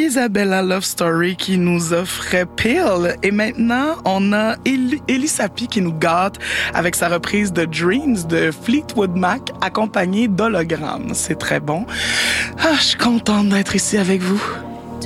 Isabella Love Story qui nous offrait Pill. Et maintenant, on a Ellie Sapi qui nous gâte avec sa reprise de Dreams de Fleetwood Mac accompagnée d'hologrammes. C'est très bon. Je suis contente d'être ici avec vous.